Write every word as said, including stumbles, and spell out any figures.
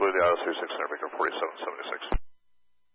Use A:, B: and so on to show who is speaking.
A: Whitley, Auto three six hundred, Victor forty-seven seventy-six.